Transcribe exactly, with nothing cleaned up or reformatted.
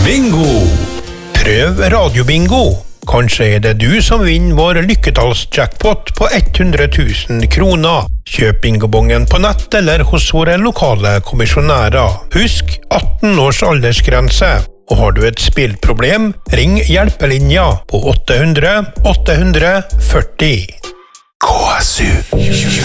Bingo! Prøv radiobingo. Kanskje er det du som vinner vår lykketallsjackpot på hundre tusen kroner. Kjøp bingobongen på nett eller hos våre lokale kommisjonærer. Husk atten års aldersgrense. Og har du et spillproblem, ring hjelpelinja på åtte hundre åtte hundre førti. K S U